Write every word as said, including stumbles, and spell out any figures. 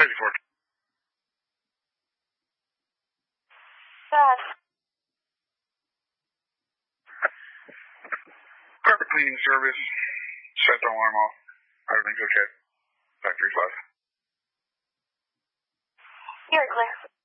fifty-four. Dad. Carpet cleaning service. Shut the alarm off. Everything's okay. Factory five. You're clear.